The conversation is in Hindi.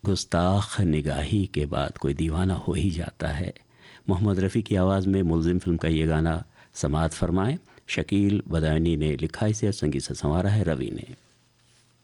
गुस्ताख निगाही के बाद कोई दीवाना हो ही जाता है। मोहम्मद रफ़ी की आवाज़ में मुल्ज़िम फ़िल्म का ये गाना समाअत फरमाएं। शकील बदायूनी ने लिखा, इसे संगीत से संवारा है रवि ने।